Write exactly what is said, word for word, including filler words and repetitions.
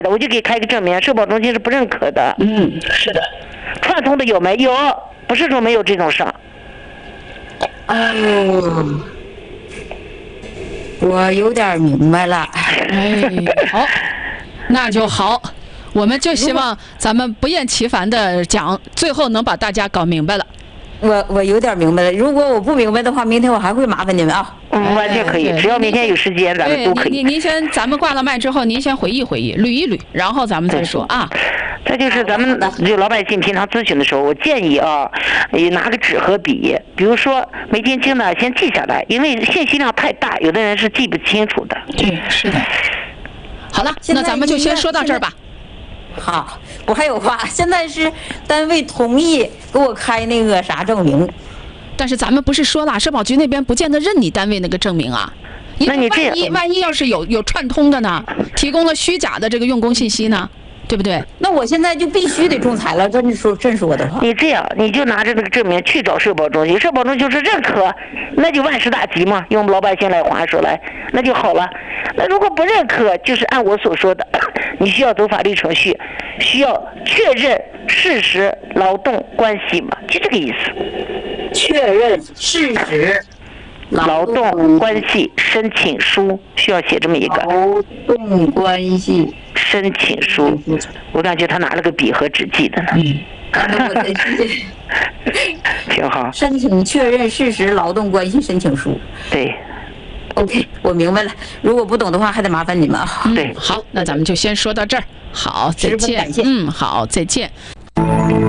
我就给开个证明，社保中心是不认可的。 嗯，是的。 串通的有没有？不是说没有这种事。 哦，我有点明白了。 哎，好，那就好。我们就希望咱们不厌其烦的讲，最后能把大家搞明白了。 我我有点明白了，如果我不明白的话，明天我还会麻烦你们啊。 嗯，完全可以，只要明天有时间，咱们都可以。 您您先，咱们挂了麦之后，您先回忆回忆，捋一捋，然后咱们再说啊。 再就是咱们就老百姓平常咨询的时候，我建议啊，也拿个纸和笔，比如说没听清的先记下来，因为信息量太大，有的人是记不清楚的。 对，是的。好了，那咱们就先说到这儿吧。 好，我还有话，现在是单位同意给我开那个啥证明， 但是咱们不是说了，社保局那边不见得认你单位那个证明啊。 那你这万一万一要是有有串通的呢，提供了虚假的这个用工信息呢，对不对？ 那我现在就必须得仲裁了，这说这说的话。 你这样，你就拿着这个证明去找社保中心，社保中心就是认可，那就万事大吉嘛，用老百姓来话说来，那就好了。那如果不认可，就是按我所说的，你需要走法律程序，需要确认事实劳动关系嘛，就这个意思。 确认事实劳动关系申请书需要写这么一个劳动关系申请书，我感觉他拿了个笔和纸记的呢。 嗯， 挺好。 申请确认事实劳动关系申请书。 对。 OK， 我明白了。如果不懂的话，还得麻烦你们啊。 对， 好，那咱们就先说到这儿。好，再见。 十分感谢。 嗯，好，再见。